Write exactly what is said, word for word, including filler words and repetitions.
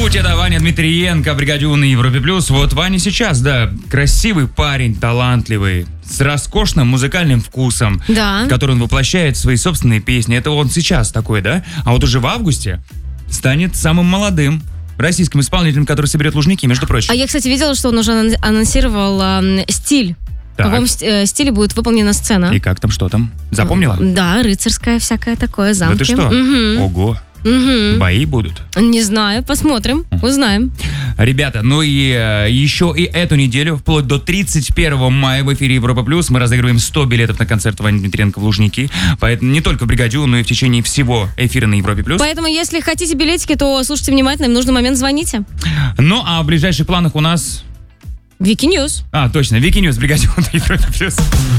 Дудь, это Ваня Дмитриенко, бригадюн на Европе Плюс. Вот Ваня сейчас, да, красивый парень, талантливый, с роскошным музыкальным вкусом, Да. который он воплощает в свои собственные песни. Это он сейчас такой, да? А вот уже в августе станет самым молодым российским исполнителем, который соберет Лужники, между прочим. А я, кстати, видела, что он уже анон- анонсировал э, стиль. Так. В каком ст- э, стиле будет выполнена сцена. И как там, что там? Запомнила? Да, рыцарская всякая такое, замки. Да ты что? Мгм. Ого. Мгм. Бои будут. Не знаю, посмотрим, узнаем. Ребята, ну и э, еще и эту неделю, вплоть до тридцать первого мая в эфире Европа Плюс мы разыгрываем сто билетов на концерт Вани Дмитриенко в Лужники. Поэтому не только в бригаде, но и в течение всего эфира на Европе Плюс. Поэтому, если хотите билетики, то слушайте внимательно, и в нужный момент звоните. Ну а в ближайших планах у нас... Вики Ньюс. А, точно, Вики Ньюс, бригадюн на Европе Плюс.